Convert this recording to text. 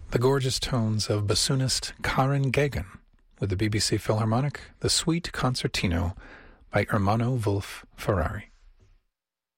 the gorgeous tones of bassoonist Karen Gagan with the BBC Philharmonic, the Suite Concertino by Ermanno Wolf Ferrari.